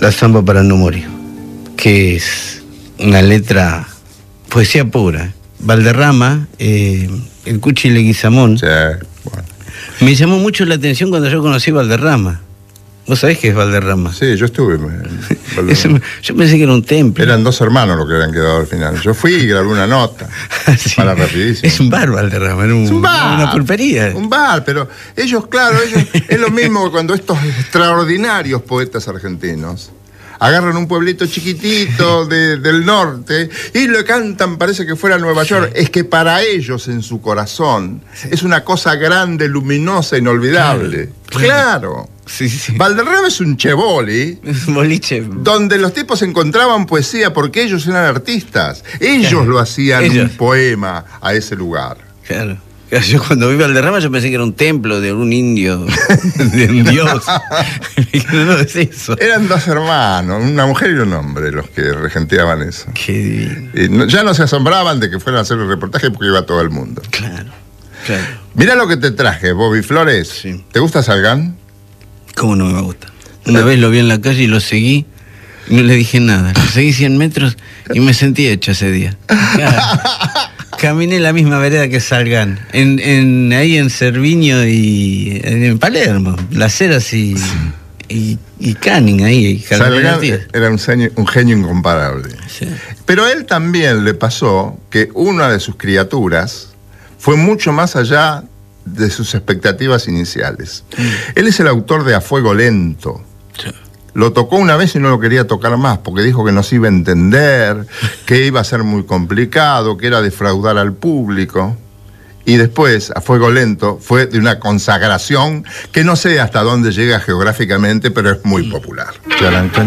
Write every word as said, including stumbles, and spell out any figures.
La Zamba para no morir, que es una letra, poesía pura. Valderrama, eh, el Cuchi Leguizamón. Sí, bueno. Me llamó mucho la atención cuando yo conocí Valderrama. ¿Vos sabés qué es Valderrama? Sí, yo estuve en Eso, yo pensé que era un templo. Eran dos hermanos los que habían quedado al final. Yo fui y grabé una nota. Sí. Para rapidísimo. Es un bar, Valderrama, era un, es un bar. Una pulpería. Un bar, pero ellos, claro, ellos es lo mismo que cuando estos extraordinarios poetas argentinos agarran un pueblito chiquitito de, del norte y le cantan, parece que fuera Nueva York. Sí. Es que para ellos, en su corazón, sí, es una cosa grande, luminosa, inolvidable. Claro. claro. Sí, sí. Valderrama es un cheboli, es un boliche, donde los tipos encontraban poesía porque ellos eran artistas. Ellos claro. lo hacían ellos. un poema a ese lugar. Claro. Yo cuando vi Valderrama yo pensé que era un templo de un indio, de un dios. No, no es eso. Eran dos hermanos, una mujer y un hombre, los que regenteaban eso. Qué divino. Y no, ya no se asombraban de que fueran a hacer el reportaje porque iba todo el mundo. Claro, claro. Mira lo que te traje, Bobby Flores. Sí. ¿Te gusta Salgán? ¿Cómo no me gusta? Una vez lo vi en la calle y lo seguí y no le dije nada. Lo seguí cien metros y me sentí hecho ese día. Claro. Caminé la misma vereda que Salgán, en, en, ahí en Cerviño y en Palermo, Las Heras y, sí. y, y Canning, ahí. Salgán era un genio, un genio incomparable. Sí. Pero a él también le pasó que una de sus criaturas fue mucho más allá de sus expectativas iniciales. Mm. Él es el autor de A Fuego Lento. Sí. Lo tocó una vez y no lo quería tocar más, porque dijo que no se iba a entender, que iba a ser muy complicado, que era defraudar al público. Y después, A Fuego Lento, fue de una consagración que no sé hasta dónde llega geográficamente, pero es muy popular.